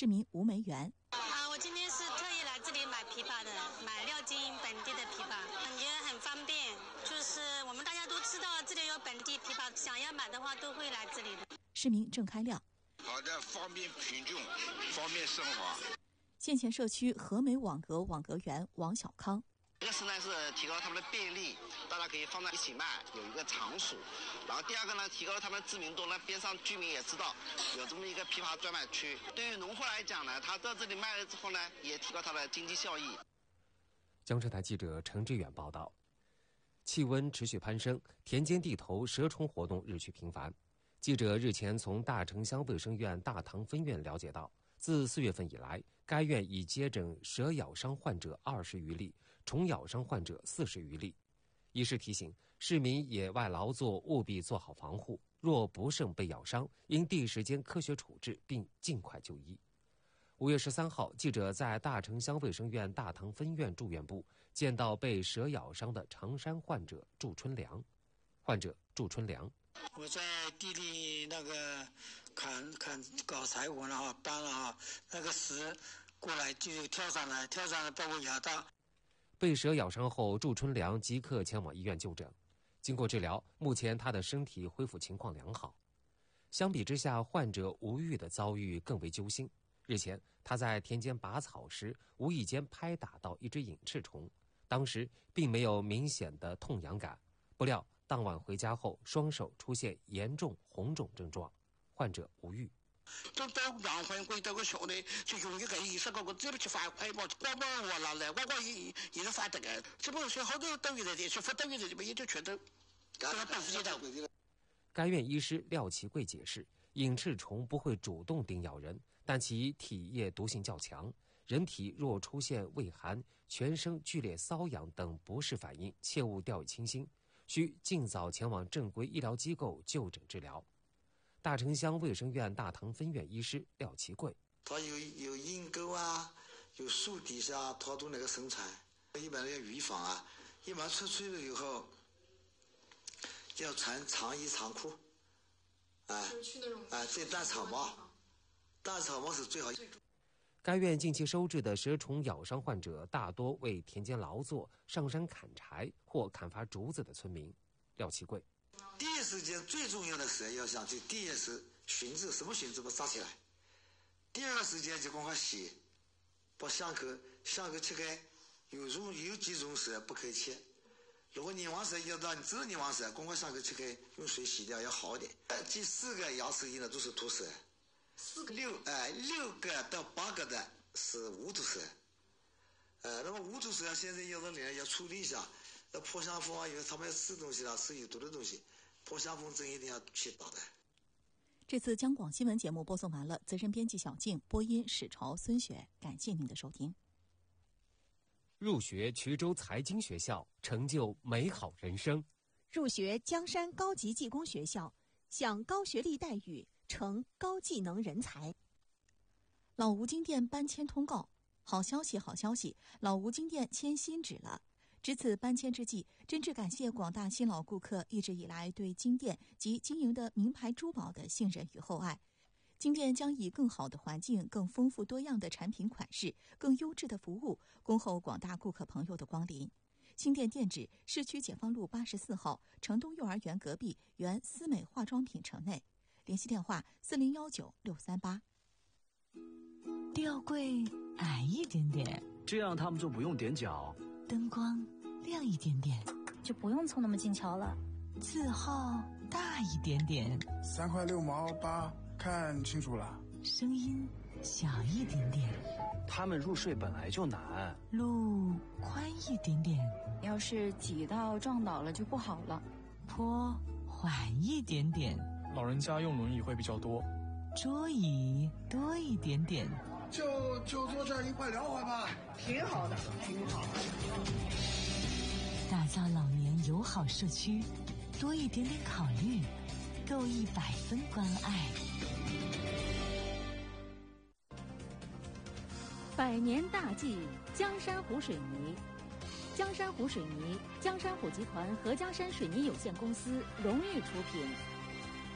市民吴梅园。 我今天是特意来这里买枇杷的，买6斤本地的枇杷，也很方便。就是我们大家都知道这里有本地枇杷，想要买的话都会来这里的。 市民郑开亮。 好的，方便群众，方便生活。 县前社区和美网格网格员王小康。 一个是呢是提高他们的便利，大家可以放在一起卖，有一个场所。然后第二个呢，提高他们的知名度呢，边上居民也知道有这么一个枇杷专卖区。对于农户来讲呢，他到这里卖了之后呢，也提高他的经济效益。 江浙台记者陈志远报道。气温持续攀升，田间地头蛇虫活动日趋频繁。记者日前从大城乡卫生院大塘分院了解到，自4月份以来，该院已接诊蛇咬伤患者20余例，虫咬伤患者40余例。医师提醒市民野外劳作务必做好防护，若不慎被咬伤，应第一时间科学处置并尽快就医。5月13号，记者在大城乡卫生院大塘分院住院部见到被蛇咬伤的常山患者祝春良。患者祝春良， 我在地里那个砍搞柴火了搬了那个石过来就跳上来把我咬到。 被蛇咬伤后，祝春良即刻前往医院就诊。经过治疗，目前他的身体恢复情况良好。相比之下，患者吴玉的遭遇更为揪心。日前，他在田间拔草时，无意间拍打到一只隐翅虫，当时并没有明显的痛痒感。不料当晚回家后，双手出现严重红肿症状。患者吴玉。 都杨环归到个小的，就用一个20个这不去发快报，光我拿来，我一直发这个，这不是好多单位的，去发单位的这边也就全都，这个本事的。 该院医师廖其贵解释，隐翅虫不会主动叮咬人，但其体液毒性较强，人体若出现畏寒、全身剧烈瘙痒等不适反应，切勿掉以轻心，需尽早前往正规医疗机构就诊治疗。大城乡卫生院大塘分院医师廖其贵， 他有阴沟啊，有树底下，他都那个生产。一般要预防啊，一般出去了以后要穿长衣长裤，这戴草帽是最好。 该院近期收治的蛇虫咬伤患者大多为田间劳作、上山砍柴或砍伐竹子的村民。廖其贵， 第一时间最重要的是要想去第一是寻子，什么寻子把扎起来。第二个时间就赶快洗，把巷口切开，有几种蛇不可以切。如果泥王蛇要到你知道泥王蛇，赶快巷口切开，用水洗掉要好一点。第4个牙齿印的都是毒蛇，6个到8个的是无毒蛇。那么无毒蛇现在有的人要处理一下。那破伤风啊，因为他们要吃东西啦，吃有毒的东西，破伤风针一定要去打的。 这次央广新闻节目播送完了，责任编辑小静，播音史朝、孙雪，感谢您的收听。 入学衢州财经学校，成就美好人生。 入学江山高级技工学校，享高学历待遇，成高技能人才。 老吴金店搬迁通告，好消息，老吴金店迁新址了。值此搬迁之际，真挚感谢广大新老顾客一直以来对金店及经营的名牌珠宝的信任与厚爱。金店将以更好的环境、更丰富多样的产品款式、更优质的服务，恭候广大顾客朋友的光临。新店店址：市区解放路84号城东幼儿园隔壁原思美化妆品城内。联系电话4019-638。 吊柜矮一点点， 这样他们就不用踮脚。 灯光亮一点点， 就不用凑那么近瞧了。 字号大一点点 ，3块6毛8，看清楚了。 声音小一点点， 他们入睡本来就难。 路宽一点点， 要是挤到撞倒了就不好了。 坡缓一点点， 老人家用轮椅会比较多。 桌椅多一点点， 就坐这儿1块2块吧， 挺好的，挺好。 打造老年友好社区，多一点点考虑，够100分关爱。 100年大计，江山湖水泥。江山湖水泥，江山湖集团和江山水泥有限公司荣誉出品。